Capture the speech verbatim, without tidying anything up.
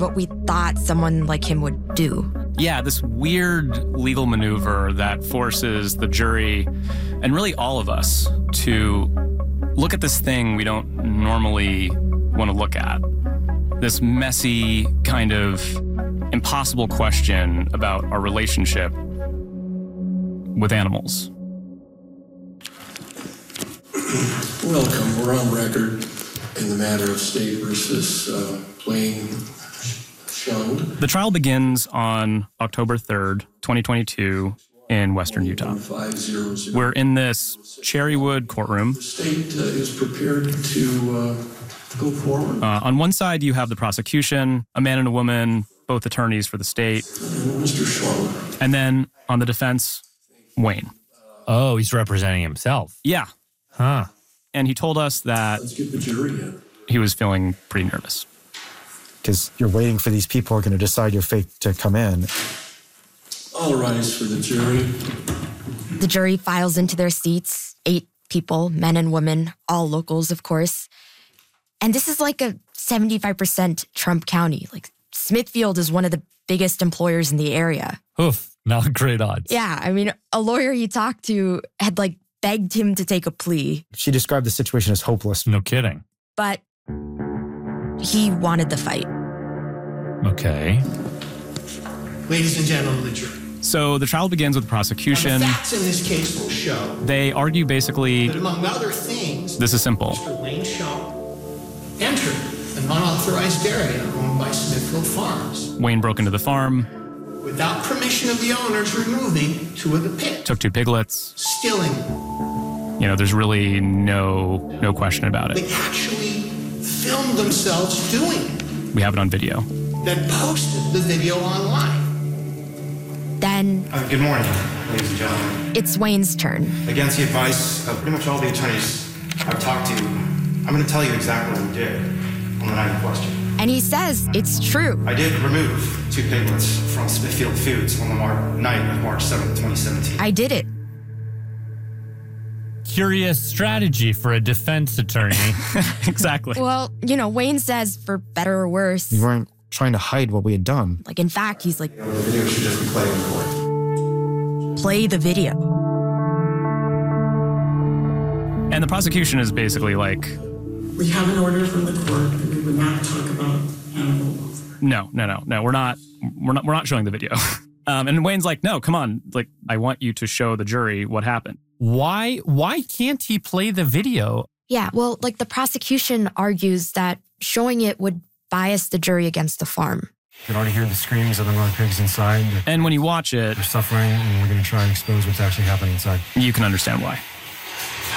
what we thought someone like him would do. Yeah, this weird legal maneuver that forces the jury, and really all of us, to look at this thing we don't normally want to look at. This messy, kind of impossible question about our relationship with animals. Welcome. We're on record in the matter of State versus uh, Wayne Shund. The trial begins on October third, twenty twenty-two in Western Utah. We're in this Cherrywood courtroom. The state uh, is prepared to uh, go forward. Uh, on one side, you have the prosecution, a man and a woman, both attorneys for the state. Mister Schwaller. And then on the defense, Wayne. Oh, he's representing himself. Yeah. Huh. And he told us that Let's get the jury in. He was feeling pretty nervous. Because you're waiting for these people who are going to decide your fate to come in. All rise for the jury. The jury files into their seats, eight people, men and women, all locals, of course. And this is like a seventy-five percent Trump County. Like, Smithfield is one of the biggest employers in the area. Oof, not great odds. Yeah, I mean, a lawyer he talked to had, like, begged him to take a plea. She described the situation as hopeless. No kidding. But he wanted the fight. Okay. Ladies and gentlemen of the jury. So the trial begins with the prosecution. The facts in this case will show They argue basically, that among other things, this is simple. Mister Wayne Shund entered an unauthorized area owned by Smithfield Farms Wayne broke into the farm, without permission of the owners, removing two of the pigs, took two piglets. stealing. You know, there's really no no question about it. They actually filmed themselves doing it, We have it on video. then posted the video online. Then Uh, good morning, ladies and gentlemen. it's Wayne's turn. Against the advice of pretty much all the attorneys I've talked to, I'm going to tell you exactly what we did on the night in question. And he says it's true. I did remove two piglets from Smithfield Foods on the mar- night of March seventh, twenty seventeen. I did it. Curious strategy for a defense attorney. Exactly. Well, you know, Wayne says for better or worse. We weren't trying to hide what we had done. Like, in fact, he's like, The video should just be played in court. play the video. And the prosecution is basically like, We have an order from the court that we would not talk about animal welfare. no, no, no, no, we're not, we're not, we're not showing the video. um, and Wayne's like, no, come on. Like, I want you to show the jury what happened. Why why can't he play the video? Yeah, well, like the prosecution argues that showing it would bias the jury against the farm. You can already hear the screams of the other pigs inside. And when you watch it, They're suffering, and we're going to try and expose what's actually happening inside. you can understand why.